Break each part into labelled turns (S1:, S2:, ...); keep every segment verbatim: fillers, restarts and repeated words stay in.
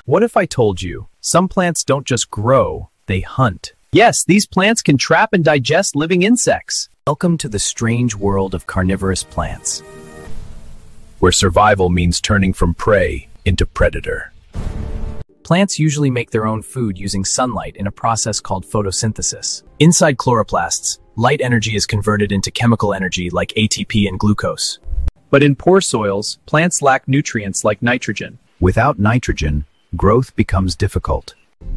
S1: What if I told you, some plants don't just grow, they hunt? Yes, these plants can trap and digest living insects. Welcome to the strange world of carnivorous plants, where survival means turning from prey into predator. Plants usually make their own food using sunlight in a process called photosynthesis. Inside chloroplasts, light energy is converted into chemical energy like A T P and glucose. But in poor soils, plants lack nutrients like nitrogen.
S2: Without nitrogen, growth becomes difficult.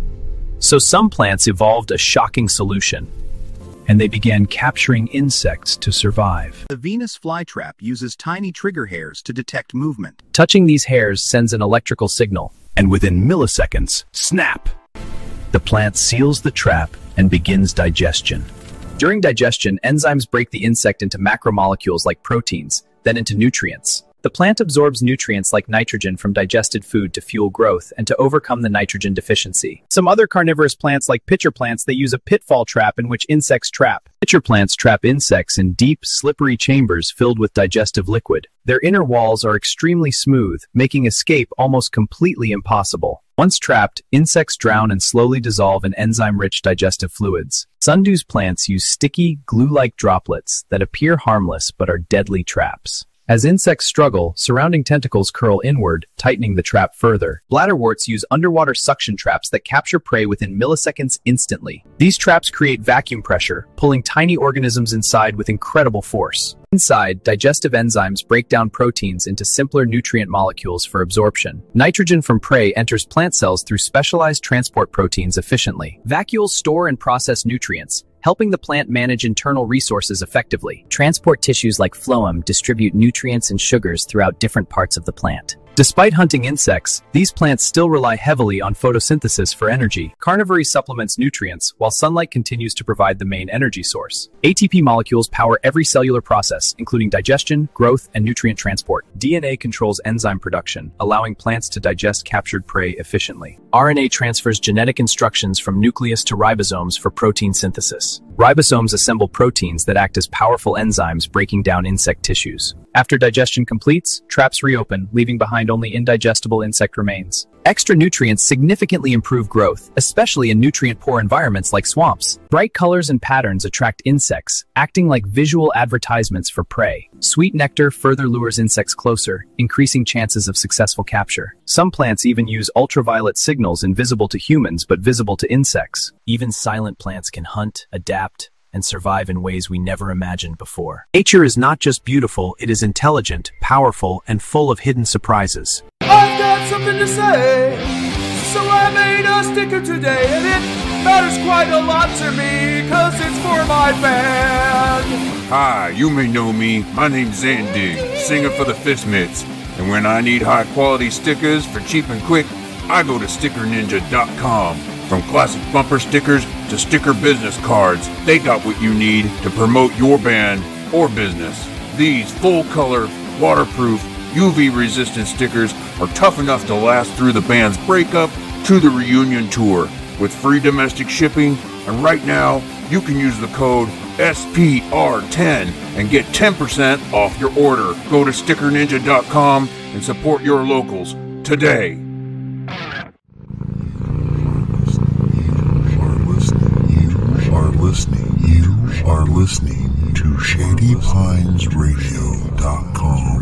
S1: So some plants evolved a shocking solution, and they began capturing insects to survive.
S2: The Venus flytrap uses tiny trigger hairs to detect movement.
S1: Touching these hairs sends an electrical signal,
S2: And within milliseconds, snap! The plant seals the trap and begins digestion.
S1: During digestion, enzymes break the insect into macromolecules like proteins, then into nutrients. The plant absorbs nutrients like nitrogen from digested food to fuel growth and to overcome the nitrogen deficiency. Some other carnivorous plants like pitcher plants, they use a pitfall trap in which insects trap. Pitcher plants trap insects in deep, slippery chambers filled with digestive liquid. Their inner walls are extremely smooth, making escape almost completely impossible. Once trapped, insects drown and slowly dissolve in enzyme-rich digestive fluids. Sundew's plants use sticky, glue-like droplets that appear harmless but are deadly traps. As insects struggle, surrounding tentacles curl inward, tightening the trap further. Bladderworts use underwater suction traps that capture prey within milliseconds instantly. These traps create vacuum pressure, pulling tiny organisms inside with incredible force. Inside, digestive enzymes break down proteins into simpler nutrient molecules for absorption. Nitrogen from prey enters plant cells through specialized transport proteins efficiently. Vacuoles store and process nutrients, helping the plant manage internal resources effectively. Transport tissues like phloem distribute nutrients and sugars throughout different parts of the plant. Despite hunting insects, these plants still rely heavily on photosynthesis for energy. Carnivory supplements nutrients, while sunlight continues to provide the main energy source. A T P molecules power every cellular process, including digestion, growth, and nutrient transport. D N A controls enzyme production, allowing plants to digest captured prey efficiently. R N A transfers genetic instructions from nucleus to ribosomes for protein synthesis. Ribosomes assemble proteins that act as powerful enzymes breaking down insect tissues. After digestion completes, traps reopen, leaving behind only indigestible insect remains. Extra nutrients significantly improve growth, especially in nutrient-poor environments like swamps. Bright colors and patterns attract insects, acting like visual advertisements for prey. Sweet nectar further lures insects closer, increasing chances of successful capture. Some plants even use ultraviolet signals invisible to humans but visible to insects. Even silent plants can hunt, adapt, and survive in ways we never imagined before.
S3: Nature is not just beautiful, it is intelligent, powerful, and full of hidden surprises.
S4: I've got something to say, so I made a sticker today, and it matters quite a lot to me, cause it's for my band.
S5: Hi, you may know me. My name's Zandig, singer for the Fist Mitts. And when I need high quality stickers for cheap and quick, I go to sticker ninja dot com. From classic bumper stickers to sticker business cards, they got what you need to promote your band or business. These full-color, waterproof, U V-resistant stickers are tough enough to last through the band's breakup to the reunion tour, with free domestic shipping, and right now, you can use the code S P R ten and get ten percent off your order. Go to sticker ninja dot com and support your locals today.
S6: Listening, you are listening to Shady Pines Radio dot com.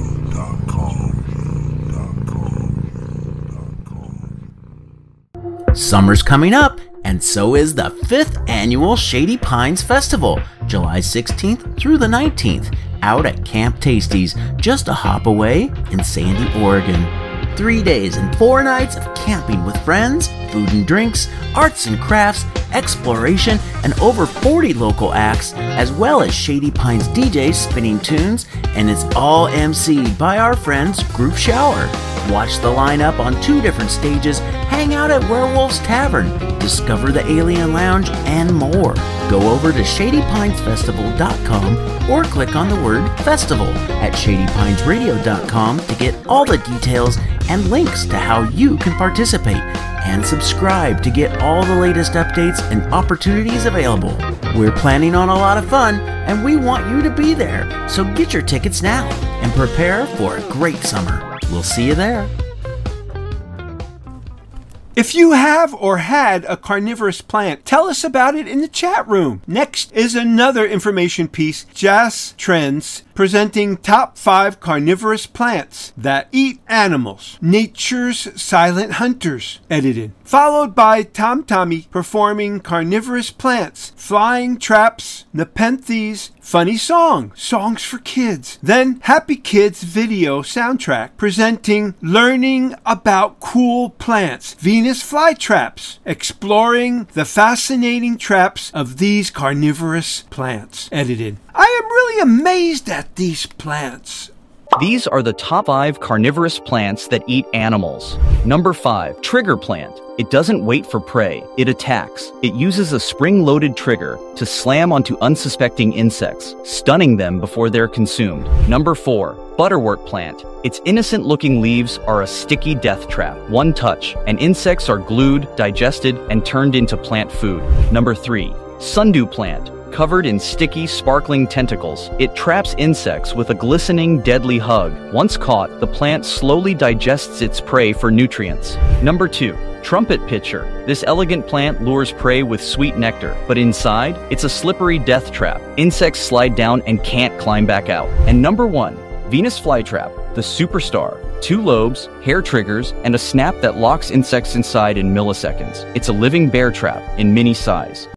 S7: Summer's coming up, and so is the fifth annual Shady Pines Festival, July sixteenth through the nineteenth, out at Camp Tasty's, just a hop away in Sandy, Oregon. Three days and four nights of camping with friends, food and drinks, arts and crafts, exploration, and over forty local acts, as well as Shady Pines D Js spinning tunes, and it's all emceed by our friends Group Shower. Watch the lineup on two different stages, hang out at Werewolf's Tavern, discover the Alien Lounge, and more. Go over to shady pines festival dot com or click on the word festival at shady pines radio dot com to get all the details and links to how you can participate, and subscribe to get all the latest updates and opportunities available. We're planning on a lot of fun, and we want you to be there, so get your tickets now and prepare for a great summer. We'll see you there.
S8: If you have or had a carnivorous plant, tell us about it in the chat room. Next is another information piece, Jas Trends, presenting top five carnivorous plants that eat animals. Nature's Silent Hunters, edited. Followed by Tom Tommy performing carnivorous plants, flying traps, nepenthes, funny song, songs for kids. Then Happy Kids video soundtrack presenting learning about cool plants, Venus flytraps, exploring the fascinating traps of these carnivorous plants, edited. I am really amazed at these plants.
S9: These are the top five carnivorous plants that eat animals. Number five, trigger plant. It doesn't wait for prey, it attacks. It uses a spring-loaded trigger to slam onto unsuspecting insects, stunning them before they're consumed. Number four, butterwort plant. Its innocent-looking leaves are a sticky death trap. One touch, and insects are glued, digested, and turned into plant food. Number three, sundew plant. Covered in sticky, sparkling tentacles, it traps insects with a glistening, deadly hug. Once caught, the plant slowly digests its prey for nutrients. Number two, trumpet pitcher. This elegant plant lures prey with sweet nectar, but inside, it's a slippery death trap. Insects slide down and can't climb back out. And number one, Venus flytrap, the superstar. Two lobes, hair triggers, and a snap that locks insects inside in milliseconds. It's a living bear trap in mini size.